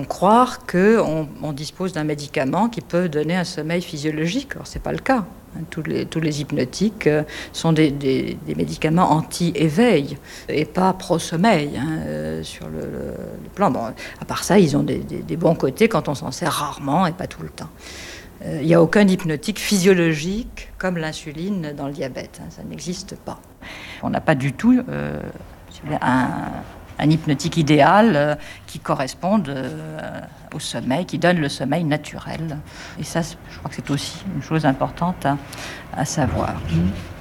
croire qu'on dispose d'un médicament qui peut donner un sommeil physiologique. Alors, ce n'est pas le cas. Tous les hypnotiques sont des médicaments anti-éveil et pas pro-sommeil sur le plan. Bon, à part ça, ils ont des bons côtés quand on s'en sert rarement et pas tout le temps. Il n'y a aucun hypnotique physiologique comme l'insuline dans le diabète. Ça n'existe pas. On n'a pas du tout un hypnotique idéal qui corresponde au sommeil, qui donne le sommeil naturel. Et ça, je crois que c'est aussi une chose importante à savoir.